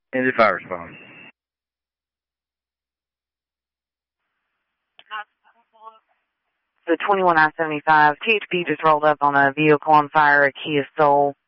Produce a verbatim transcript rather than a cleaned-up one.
Into fire response. The twenty-one I seventy-five, T H P just rolled up on a vehicle on fire, a Kia Soul.